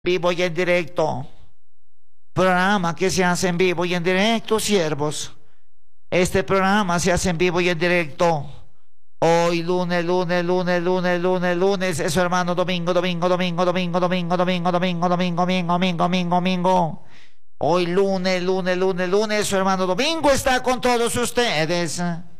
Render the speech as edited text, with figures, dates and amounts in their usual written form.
Vivo y en directo. Programa que se hace en vivo y en directo, siervos. Este programa se hace en vivo y en directo. Hoy lunes, eso hermano, domingo. Hoy lunes, su hermano Domingo está con todos ustedes.